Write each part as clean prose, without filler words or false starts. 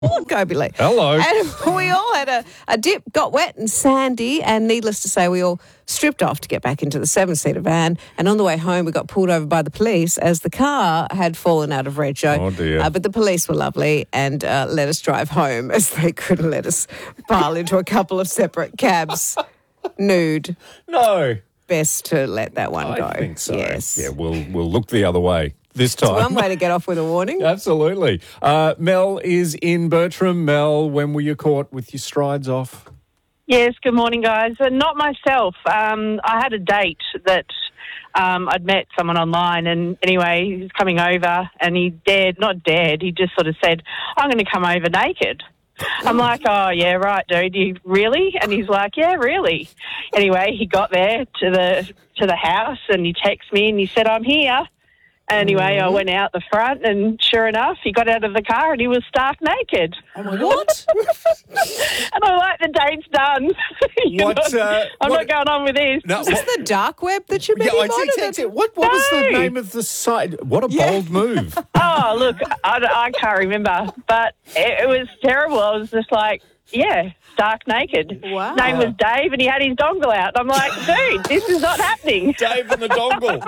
Lord, Gobi Lee. Hello. And we all had a dip, got wet and sandy, and needless to say, we all stripped off to get back into the 7-seater van. And on the way home, we got pulled over by the police as the car had fallen out of rego. Oh, dear. But the police were lovely and let us drive home as they couldn't let us pile into a couple of separate cabs. Nude. No. Best to let that one go. I think so. Yes. Yeah, we'll look the other way this time. It's one way to get off with a warning. Absolutely. Mel is in Bertram. Mel, when were you caught with your strides off? Yes, good morning, guys. Not myself. I had a date that I'd met someone online, and anyway, he was coming over, and he just sort of said, I'm going to come over naked. I'm like, oh, yeah, right, dude, you really? And he's like, yeah, really. Anyway, he got there to the house, and he texted me, and he said, I'm here. Anyway, I went out the front, and sure enough, he got out of the car, and he was stark naked. Oh, my God. What? And I'm like, the date's done. I'm not going on with this. No, Is this the dark web that you maybe monitored? What was the No. name of the site? What a bold move. Oh, look, I can't remember, but it was terrible. I was just like, yeah, stark naked. Wow. Name was Dave, and he had his dongle out. I'm like, dude, this is not happening. Dave and the dongle.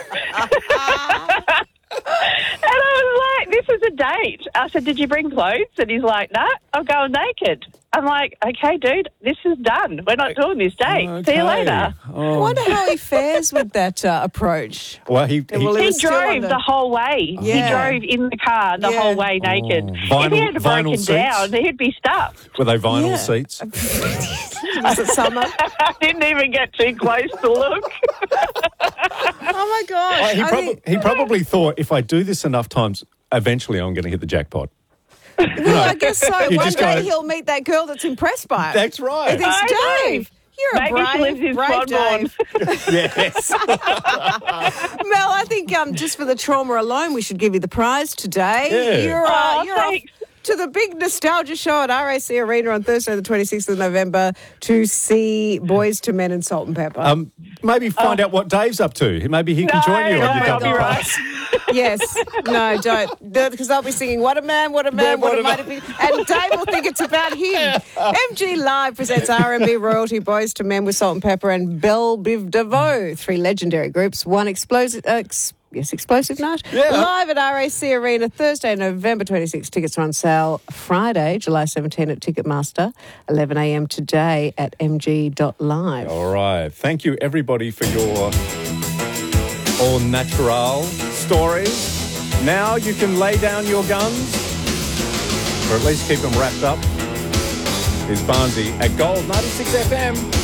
And I was like, this is a date. I said, did you bring clothes? And he's like, no, I'm going naked. I'm like, okay, dude, this is done. We're not doing this date. See you later. I Oh. wonder how he fares with that approach. Well, he Well, He was still on drove the whole way. Yeah. He drove in the car the Yeah. whole way naked. Oh. If he had Vinyl broken seats? down, he'd be stuffed. were they vinyl Yeah. seats? Was it summer? I didn't even get too close to look. Oh, my gosh. He probably thought, if I do this enough times, eventually I'm going to hit the jackpot. Well, I guess so. You One just day go- he'll meet that girl that's impressed by it. That's right. He thinks, I know. Dave, you're Maybe a she lives in brave Swanbourne. Dave. Yes. Mel, I think just for the trauma alone, we should give you the prize today. Yeah. You're off Thanks. to the big nostalgia show at RAC Arena on Thursday, the 26th of November, to see Boys to Men and Salt and Pepper. Maybe find out what Dave's up to. Maybe he can join you on your I'll double be pass. Yes. No, don't. Because they'll be singing, what a man, what a man, what a might have been. And Dave will think it's about him. MG Live presents R&B royalty Boys to Men with Salt and Pepper and Belle Biv DeVoe. 3 legendary groups, one explosive night. Yeah. Live at RAC Arena, Thursday, November 26. Tickets are on sale Friday, July 17 at Ticketmaster, 11 a.m. today at mg.live. All right. Thank you, everybody, for your all natural stories. Now you can lay down your guns, or at least keep them wrapped up. Here's Barnsey at Gold 96 FM.